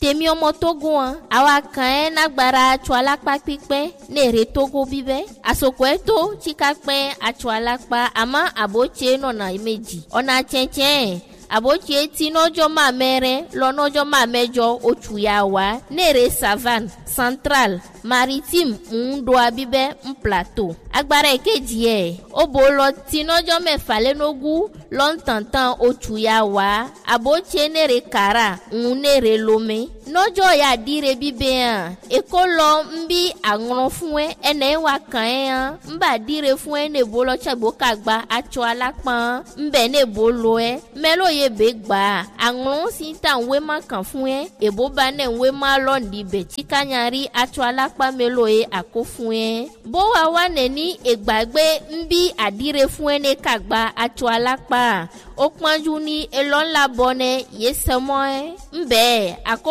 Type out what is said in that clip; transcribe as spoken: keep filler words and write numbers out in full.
tèmi ọmọ Togo an àwa kan ẹ nagbara atsọ alakpa pípẹ́ nèrè Togo bíbẹ́ àsòkò ẹ tó tsika pẹ́ atsọ alakpa àmọ́ àbótse nọ̀nà méjì ọ̀nà tsẹ̀tsẹ̀ àbótse tí nọ́jọ́ máa mẹ́rẹ́ lọ nọ́jọ́ máa mẹ́jọ oṣù yà wá nèrè savane central maritime ńdoa bíbẹ́ ń plateau agbára èkejì ẹ̀ ó bò lọ tí nọ́jọ́ mẹ́fà lẹ́nogún lọ́ntàntàn oṣù yà wá àbótse nèrè kàrà ń nèrè lomé nọ́jọ́ yà dire bíbẹ́ hàn èkó lọ ń bí àrùn fún ẹ ẹnẹ́ wà kàn ẹ́ hàn ń bà dire fún ẹ nèbó lọ tsẹ̀gbó kàgbà atsọ alápọ̀n ń bẹ̀ nèbó lọ ẹ mẹ́lò yẹ bẹ́ gbà àrùn sí ta ń wé má kàn fún ẹ èbó bá nẹ̀ ń wé má lọ níbẹ̀ tsikanyari atsọ alápá mẹ́lò yẹ àkó fún ẹ bó wa wà nẹ̀ ní ìgbàgbé ń bí àdire fún ẹ ní kàgbà atsọ alápá ó pọ́njú ní elọ́ńlá bọ́ nẹ yẹ sẹ́mọ́ ẹ ń bẹ̀ àkó